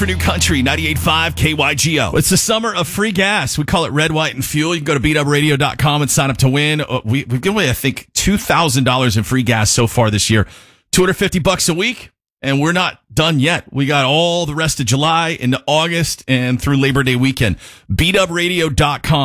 For New Country, 98.5 KYGO. It's the summer of free gas. We call it Red, White, and Fuel. You can go to beatupradio.com and sign up to win. We've given away, I think, $2,000 in free gas so far this year. $250 a week, and we're not done yet. We got all the rest of July into August and through Labor Day weekend. beatupradio.com.